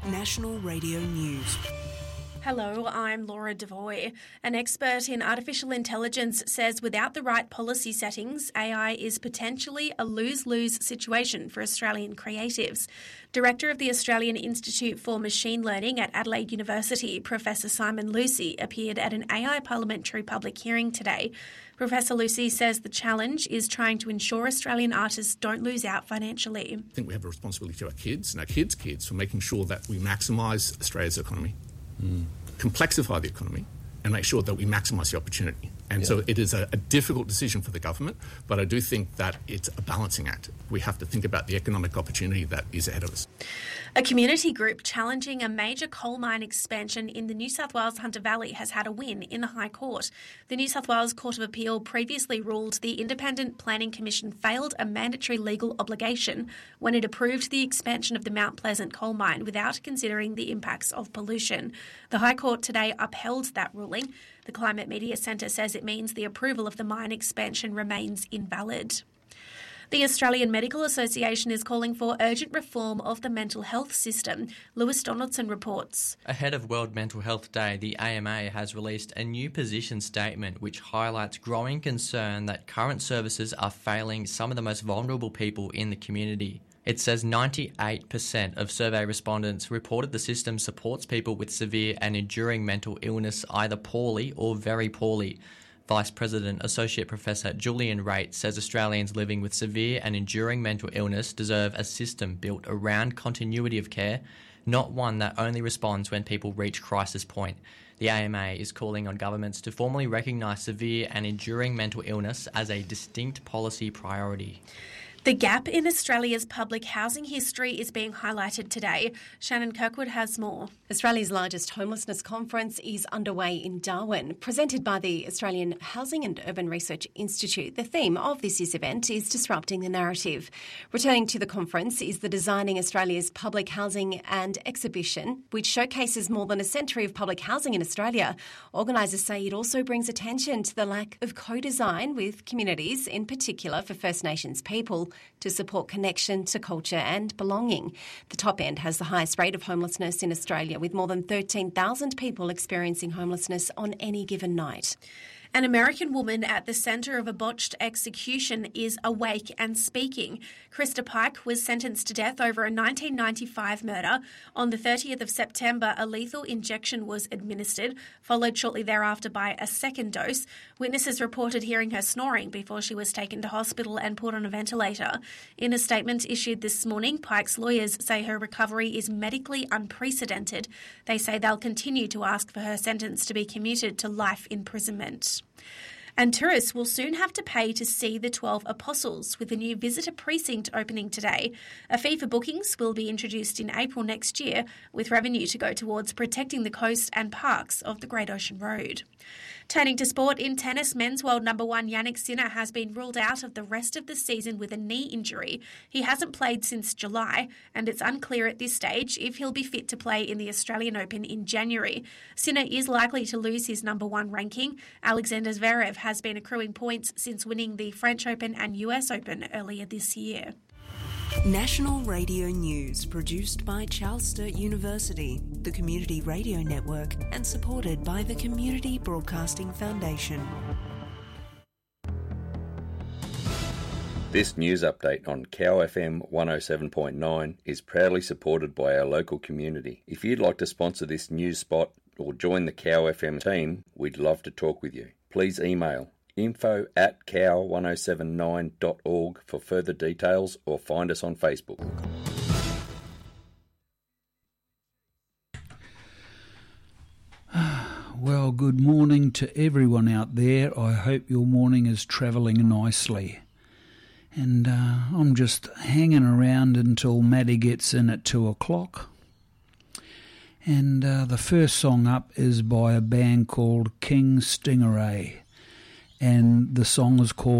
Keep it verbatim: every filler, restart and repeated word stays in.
National Radio News. Hello, I'm Laura Devoy. An expert in artificial intelligence says without the right policy settings, A I is potentially a lose-lose situation for Australian creatives. Director of the Australian Institute for Machine Learning at Adelaide University, Professor Simon Lucy, appeared at an A I parliamentary public hearing today. Professor Lucy says the challenge is trying to ensure Australian artists don't lose out financially. I think we have a responsibility to our kids and our kids' kids for making sure that we maximise Australia's economy. Mm. Complexify the economy and make sure that we maximise the opportunity. And yeah. so it is a, a difficult decision for the government, but I do think that it's a balancing act. We have to think about the economic opportunity that is ahead of us. A community group challenging a major coal mine expansion in the New South Wales Hunter Valley has had a win in the High Court. The New South Wales Court of Appeal previously ruled the Independent Planning Commission failed a mandatory legal obligation when it approved the expansion of the Mount Pleasant coal mine without considering the impacts of pollution. The High Court today upheld that ruling. The Climate Media Centre says it means the approval of the mine expansion remains invalid. The Australian Medical Association is calling for urgent reform of the mental health system. Lewis Donaldson reports. Ahead of World Mental Health Day, the A M A has released a new position statement which highlights growing concern that current services are failing some of the most vulnerable people in the community. It says ninety-eight percent of survey respondents reported the system supports people with severe and enduring mental illness either poorly or very poorly. Vice President Associate Professor Julian Raitt says Australians living with severe and enduring mental illness deserve a system built around continuity of care, not one that only responds when people reach crisis point. The A M A is calling on governments to formally recognise severe and enduring mental illness as a distinct policy priority. The gap in Australia's public housing history is being highlighted today. Shannon Kirkwood has more. Australia's largest homelessness conference is underway in Darwin. Presented by the Australian Housing and Urban Research Institute, the theme of this year's event is disrupting the narrative. Returning to the conference is the Designing Australia's Public Housing and exhibition, which showcases more than a century of public housing in Australia. Organisers say it also brings attention to the lack of co-design with communities, in particular for First Nations people, to support connection to culture and belonging. The top end has the highest rate of homelessness in Australia, with more than thirteen thousand people experiencing homelessness on any given night. An American woman at the centre of a botched execution is awake and speaking. Krista Pike was sentenced to death over a nineteen ninety-five murder. On the thirtieth of September, a lethal injection was administered, followed shortly thereafter by a second dose. Witnesses reported hearing her snoring before she was taken to hospital and put on a ventilator. In a statement issued this morning, Pike's lawyers say her recovery is medically unprecedented. They say they'll continue to ask for her sentence to be commuted to life imprisonment. And tourists will soon have to pay to see the twelve Apostles, with a new visitor precinct opening today. A fee for bookings will be introduced in April next year, with revenue to go towards protecting the coast and parks of the Great Ocean Road. Turning to sport, in tennis, men's world number one Jannik Sinner has been ruled out of the rest of the season with a knee injury. He hasn't played since July, and it's unclear at this stage if he'll be fit to play in the Australian Open in January. Sinner is likely to lose his number one ranking. Alexander Zverev has been accruing points since winning the French Open and U S Open earlier this year. National Radio News, produced by Charles Sturt University, the Community Radio Network, and supported by the Community Broadcasting Foundation. This news update on Cow F M one oh seven point nine is proudly supported by our local community. If you'd like to sponsor this news spot or join the Cow F M team, we'd love to talk with you. Please email info at cow one oh seven nine dot org for further details, or find us on Facebook. Well, good morning to everyone out there. I hope your morning is travelling nicely. And uh, I'm just hanging around until Maddie gets in at two o'clock. And uh, the first song up is by a band called King Stingeray. And the song is called